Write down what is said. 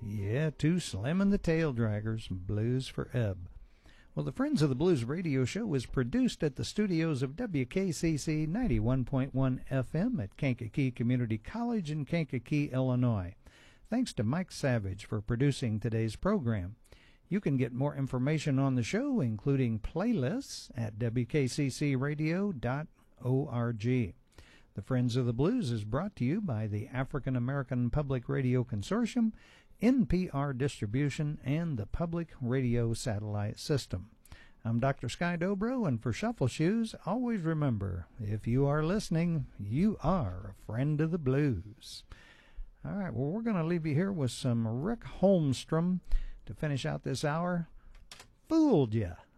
Yeah, to Slim and the Tail Draggers, Blues for Ebb. Well, the Friends of the Blues radio show is produced at the studios of WKCC 91.1 FM at Kankakee Community College in Kankakee, Illinois. Thanks to Mike Savage for producing today's program. You can get more information on the show, including playlists, at wkccradio.org. The Friends of the Blues is brought to you by the African American Public Radio Consortium, NPR Distribution, and the Public Radio Satellite System. I'm Dr. Sky Dobro, and for Shuffle Shoes, always remember, if you are listening, you are a friend of the blues. All right, well, we're going to leave you here with some Rick Holmstrom to finish out this hour. Fooled Ya.